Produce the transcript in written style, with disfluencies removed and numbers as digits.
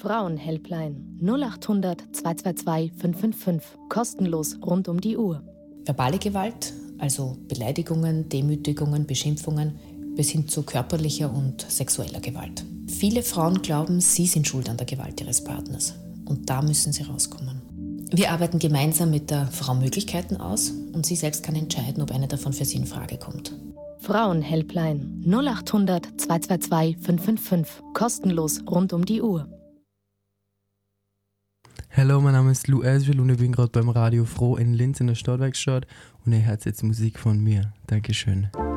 Frauenhelpline 0800 222 555. Kostenlos rund um die Uhr. Verbale Gewalt, also Beleidigungen, Demütigungen, Beschimpfungen, bis hin zu körperlicher und sexueller Gewalt. Viele Frauen glauben, sie sind schuld an der Gewalt ihres Partners. Und da müssen sie rauskommen. Wir arbeiten gemeinsam mit der Frau Möglichkeiten aus und sie selbst kann entscheiden, ob eine davon für sie in Frage kommt. Frauenhelpline 0800 222 555. Kostenlos rund um die Uhr. Hallo, mein Name ist Lou Aswell und ich bin gerade beim Radio Froh in Linz in der Stadtwerkstatt und ihr hört jetzt Musik von mir. Dankeschön.